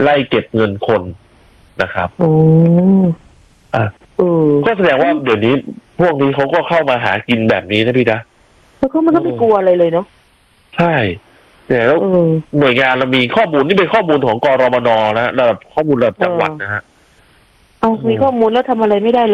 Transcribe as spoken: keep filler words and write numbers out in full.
ไล่เก็บเงินคนนะครับโอ้อ่ะก็แสดงว่าเดี๋ยวนี้พวกนี้เขาก็เข้ามาหากินแบบนี้นะพี่นะแล้วก็มันก็ไม่กลัวอะไรเลยเนาะใช่เนี่ยแล้วหน่วยงานเรามีข้อมูลนี่เป็นข้อมูลของกรมนนะระดับข้อมูลระดับจังหวัดนะฮะเอามีข้อมูลแล้วทำอะไรไม่ได้